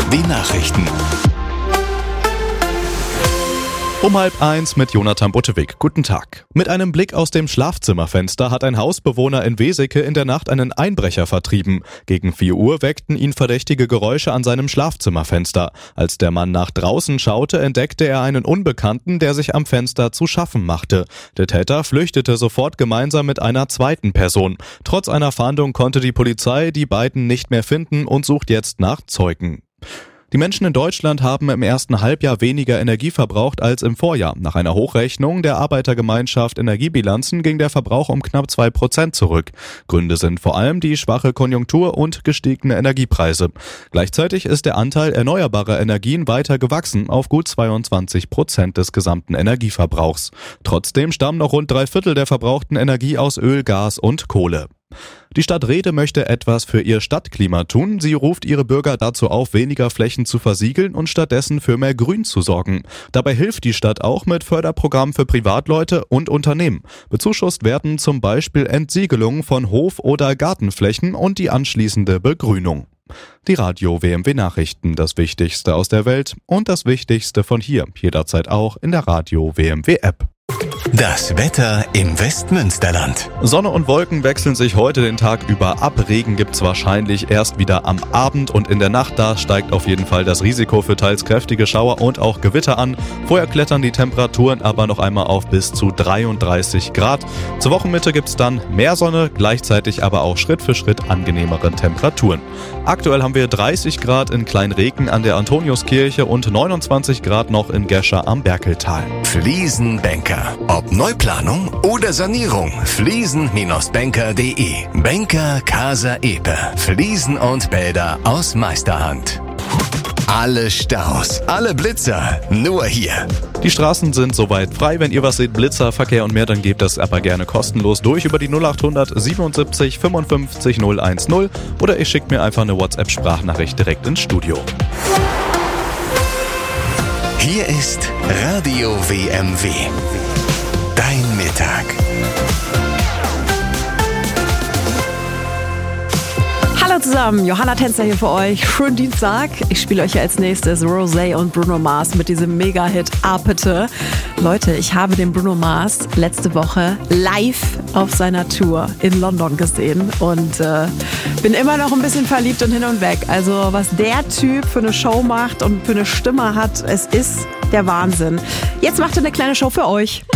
Die Nachrichten. Um 12:30 mit Jonathan Buttewig. Guten Tag. Mit einem Blick aus dem Schlafzimmerfenster hat ein Hausbewohner in Weseke in der Nacht einen Einbrecher vertrieben. Gegen 4 Uhr weckten ihn verdächtige Geräusche an seinem Schlafzimmerfenster. Als der Mann nach draußen schaute, entdeckte er einen Unbekannten, der sich am Fenster zu schaffen machte. Der Täter flüchtete sofort gemeinsam mit einer zweiten Person. Trotz einer Fahndung konnte die Polizei die beiden nicht mehr finden und sucht jetzt nach Zeugen. Die Menschen in Deutschland haben im ersten Halbjahr weniger Energie verbraucht als im Vorjahr. Nach einer Hochrechnung der Arbeitergemeinschaft Energiebilanzen ging der Verbrauch um knapp 2% zurück. Gründe sind vor allem die schwache Konjunktur und gestiegene Energiepreise. Gleichzeitig ist der Anteil erneuerbarer Energien weiter gewachsen auf gut 22% des gesamten Energieverbrauchs. Trotzdem stammen noch rund 3/4 der verbrauchten Energie aus Öl, Gas und Kohle. Die Stadt Rehde möchte etwas für ihr Stadtklima tun. Sie ruft ihre Bürger dazu auf, weniger Flächen zu versiegeln und stattdessen für mehr Grün zu sorgen. Dabei hilft die Stadt auch mit Förderprogrammen für Privatleute und Unternehmen. Bezuschusst werden zum Beispiel Entsiegelungen von Hof- oder Gartenflächen und die anschließende Begrünung. Die Radio WMW Nachrichten, das Wichtigste aus der Welt und das Wichtigste von hier, jederzeit auch in der Radio WMW App. Das Wetter im Westmünsterland. Sonne und Wolken wechseln sich heute den Tag über ab. Regen gibt's wahrscheinlich erst wieder am Abend und in der Nacht. Da steigt auf jeden Fall das Risiko für teils kräftige Schauer und auch Gewitter an. Vorher klettern die Temperaturen aber noch einmal auf bis zu 33 Grad. Zur Wochenmitte gibt's dann mehr Sonne, gleichzeitig aber auch Schritt für Schritt angenehmere Temperaturen. Aktuell haben wir 30 Grad in Kleinreken an der Antoniuskirche und 29 Grad noch in Gescher am Berkeltal. Fliesenbanker. Ob Neuplanung oder Sanierung, fliesen-banker.de. Banker Casa Epe. Fliesen und Bäder aus Meisterhand. Alle Staus, alle Blitzer, nur hier. Die Straßen sind soweit frei. Wenn ihr was seht, Blitzer, Verkehr und mehr, dann gebt das aber gerne kostenlos durch über die 0800 77 55 010 oder ihr schickt mir einfach eine WhatsApp-Sprachnachricht direkt ins Studio. Hier ist Radio WMW. Dein Mittag. Hallo zusammen, Johanna Tänzer hier für euch. Schönen Dienstag. Ich spiele euch hier als nächstes Rosé und Bruno Mars mit diesem Mega-Hit Apete. Leute, ich habe den Bruno Mars letzte Woche live auf seiner Tour in London gesehen und bin immer noch ein bisschen verliebt und hin und weg. Also was der Typ für eine Show macht und für eine Stimme hat, es ist der Wahnsinn. Jetzt macht er eine kleine Show für euch.